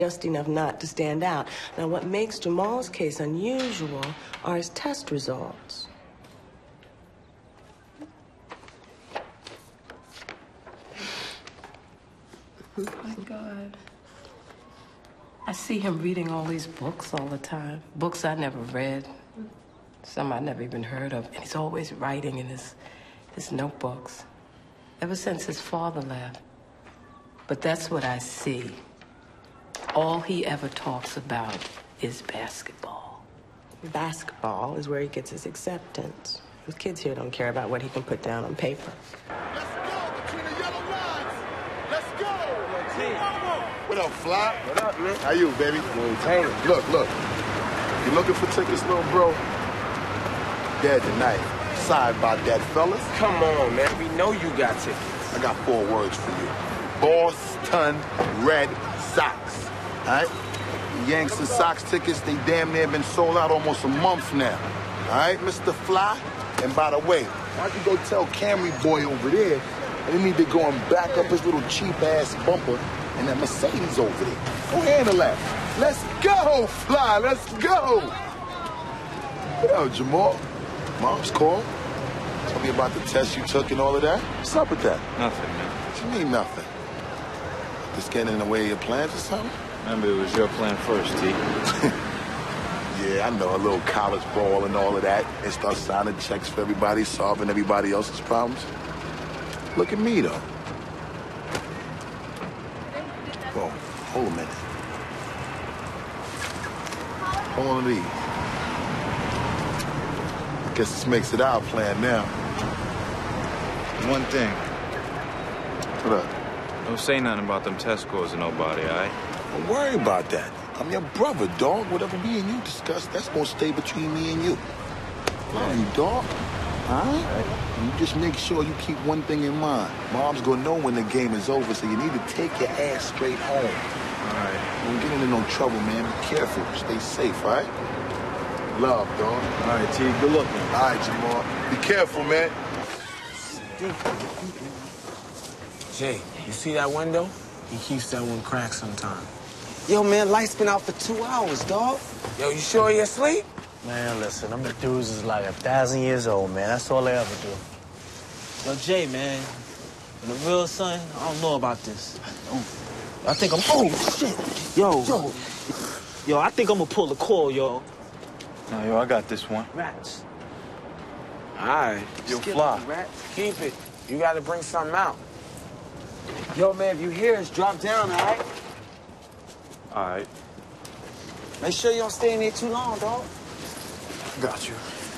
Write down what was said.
just enough not to stand out. Now, what makes Jamal's case unusual are his test results. Oh, my God. I see him reading all these books all the time. Books I never read. Some I never even heard of. And he's always writing in his notebooks. Ever since his father left. But that's what I see. All he ever talks about is basketball. Basketball is where he gets his acceptance. Those kids here don't care about what he can put down on paper. Let's go between the yellow lines. Let's go. What up, Fly? What up, man? How you, baby? Maintaining. Look. You looking for tickets, little bro? Dead tonight. Sorry about that, fellas. Come on, man. We know you got tickets. I got 4 words for you. Boston Red Sox. All right? The Yanks and Sox tickets, they damn near been sold out almost a month now. All right, Mr. Fly? And by the way, why don't you go tell Camry boy over there that he need to go and back up his little cheap-ass bumper and that Mercedes over there. Go handle that. Let's go, Fly. Let's go. Yo, Jamal. Mom's called. Tell me about the test you took and all of that. What's up with that? Nothing, man. What you mean nothing? Just getting in the way of your plans or something? Remember, it was your plan first, T. Yeah, I know, a little college ball and all of that. And start signing checks for everybody, solving everybody else's problems. Look at me, though. Whoa, hold a minute. Hold on to these. I guess this makes it our plan now. One thing. What up? Don't say nothing about them test scores to nobody, all right? Don't worry about that. I'm your brother, dog. Whatever me and you discuss, that's gonna stay between me and you. Love you, dog. All right? And you just make sure you keep one thing in mind. Mom's gonna know when the game is over, so you need to take your ass straight home. All right. Don't get into no trouble, man. Be careful. Stay safe, all right? Love, dog. All right, T. Good luck, man. All right, Jamal. Be careful, man. Jay, you see that window? He keeps that one cracked sometime. Yo, man, lights been out for 2 hours, dog. Yo, you sure you asleep? Man, listen, them dudes is like 1,000 years old, man. That's all they ever do. Yo, Jay, man, when the real son, I don't know about this. I think I'm... Oh, shit. Yo, I think I'm gonna pull the cord, yo. No, yo, I got this one. Rats. All right. Yo, Fly. Keep it. You gotta bring something out. Yo, man, if you hear us, drop down, all right? All right. Make sure you don't stay in there too long, dog. Got you.